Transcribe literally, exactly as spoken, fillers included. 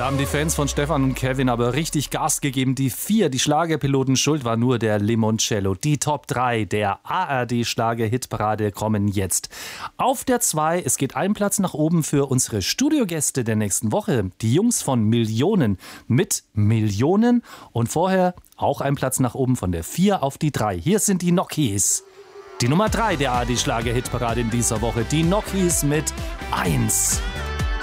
haben die Fans von Stefan und Kevin aber richtig Gas gegeben. Die vier, die Schlagerpiloten, schuld war nur der Limoncello. Die Top drei der A R D-Schlager-Hitparade kommen jetzt. Auf der zwei, es geht einen Platz nach oben für unsere Studiogäste der nächsten Woche. Die Jungs von Millionen mit Millionen. Und vorher auch ein Platz nach oben von der vier auf die drei. Hier sind die Nockies. Die Nummer drei der A R D-Schlager-Hitparade in dieser Woche. Die Nockies mit eins.